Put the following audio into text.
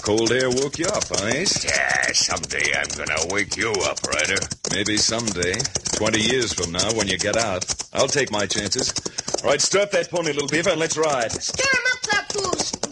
Cold air woke you up, huh, Ace? Yeah, someday I'm gonna wake you up, Ryder. Maybe someday. 20 years from now, when you get out. I'll take my chances. All right, stir up that pony, little beaver, and let's ride. Stir him up, Papoose.